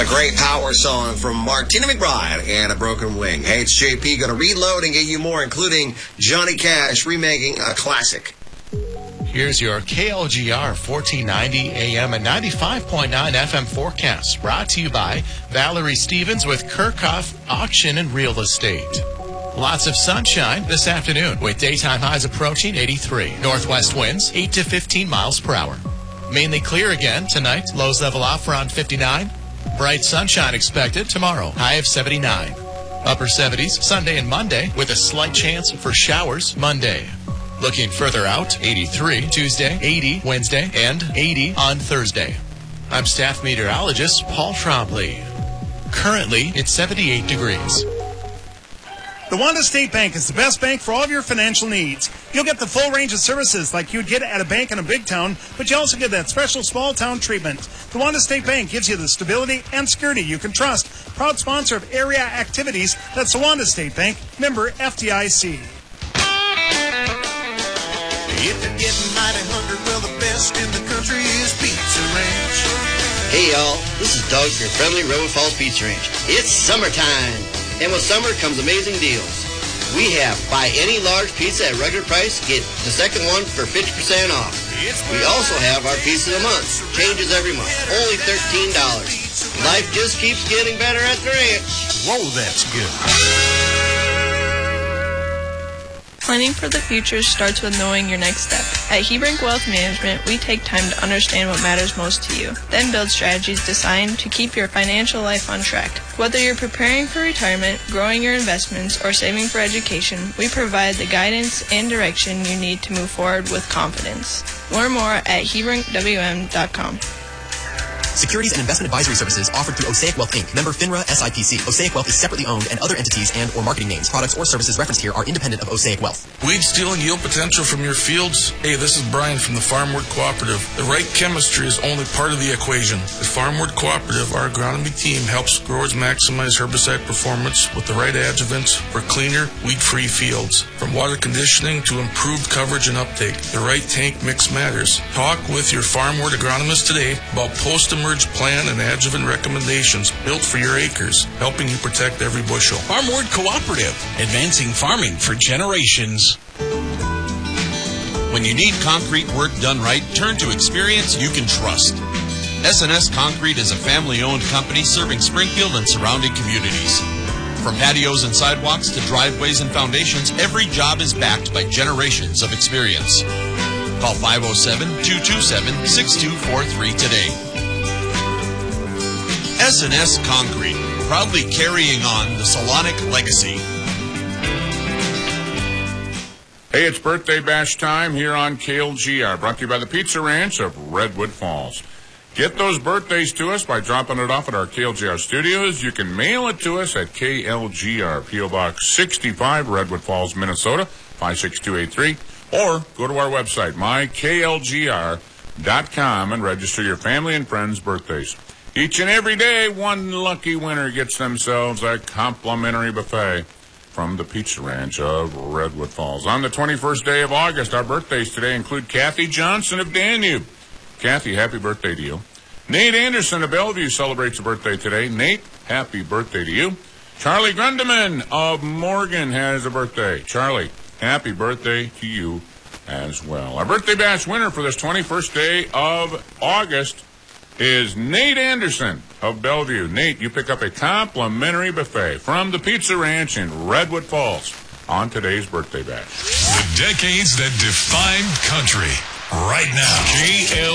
A great power song from Martina McBride and A Broken Wing. Hey, it's JP. Going to reload and get you more, including Johnny Cash remaking a classic. Here's your KLGR 1490 AM and 95.9 FM forecast, brought to you by Valerie Stevens with Kirchhoff Auction and Real Estate. Lots of sunshine this afternoon with daytime highs approaching 83. Northwest winds 8 to 15 miles per hour. Mainly clear again tonight. Lows level off around 59. Bright sunshine expected tomorrow. High of 79. Upper 70s Sunday and Monday with a slight chance for showers Monday. Looking further out, 83 Tuesday, 80 Wednesday, and 80 on Thursday. I'm staff meteorologist Paul Trombley. Currently, it's 78 degrees. The Wanda State Bank is the best bank for all of your financial needs. You'll get the full range of services like you'd get at a bank in a big town, but you also get that special small town treatment. The Wanda State Bank gives you the stability and security you can trust. Proud sponsor of area activities. That's the Wanda State Bank, member FDIC. If you're getting mighty hungry, well, the best in the country is Pizza Ranch. Hey, y'all. This is Doug from your friendly Redwood Falls Pizza Ranch. It's summertime. And with summer comes amazing deals. We have buy any large pizza at regular price, get the second one for 50% off. We also have our pizza of the month. Changes every month. Only $13. Life just keeps getting better at the ranch. Whoa, that's good. Planning for the future starts with knowing your next step. At Hebrink Wealth Management, we take time to understand what matters most to you, then build strategies designed to keep your financial life on track. Whether you're preparing for retirement, growing your investments, or saving for education, we provide the guidance and direction you need to move forward with confidence. Learn more at HebrinkWM.com. Securities and investment advisory services offered through Osaic Wealth Inc., member FINRA SIPC. Osaic Wealth is separately owned, and other entities and or marketing names, products, or services referenced here are independent of Osaic Wealth. Weed steal and yield potential from your fields? Hey, this is Brian from the Farmward Cooperative. The right chemistry is only part of the equation. At Farmward Cooperative, our agronomy team helps growers maximize herbicide performance with the right adjuvants for cleaner, weed-free fields. From water conditioning to improved coverage and uptake, the right tank mix matters. Talk with your Farmward agronomist today about post-emerge plan and adjuvant recommendations built for your acres, helping you protect every bushel. Farmward Cooperative, advancing farming for generations. When you need concrete work done right, turn to experience you can trust. S&S Concrete is a family-owned company serving Springfield and surrounding communities. From patios and sidewalks to driveways and foundations, every job is backed by generations of experience. Call 507-227-6243 today. S&S Concrete, proudly carrying on the Solonic legacy. Hey, it's birthday bash time here on KLGR, brought to you by the Pizza Ranch of Redwood Falls. Get those birthdays to us by dropping it off at our KLGR studios. You can mail it to us at KLGR, P.O. Box 65, Redwood Falls, Minnesota, 56283. Or go to our website, myklgr.com, and register your family and friends' birthdays. Each and every day, one lucky winner gets themselves a complimentary buffet from the Pizza Ranch of Redwood Falls. On the 21st day of August, our birthdays today include Kathy Johnson of Danube. Kathy, happy birthday to you. Nate Anderson of Bellevue celebrates a birthday today. Nate, happy birthday to you. Charlie Grundeman of Morgan has a birthday. Charlie, happy birthday to you as well. Our birthday bash winner for this 21st day of August is Nate Anderson of Bellevue. Nate, you pick up a complimentary buffet from the Pizza Ranch in Redwood Falls on today's birthday bash. The decades that define country. Right now, KL